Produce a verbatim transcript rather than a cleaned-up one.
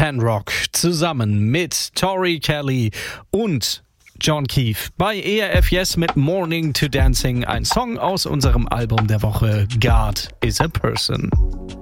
Pen Rock zusammen mit Tori Kelly und John Keefe bei E R F Yes mit Morning to Dancing, ein Song aus unserem Album der Woche God is a Person.